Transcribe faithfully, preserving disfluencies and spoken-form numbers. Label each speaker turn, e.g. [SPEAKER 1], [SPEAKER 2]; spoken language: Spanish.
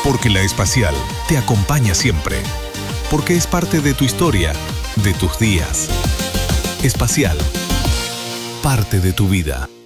[SPEAKER 1] Porque la Espacial te acompaña siempre. Porque es parte de tu historia, de tus días. Espacial. Parte de tu vida.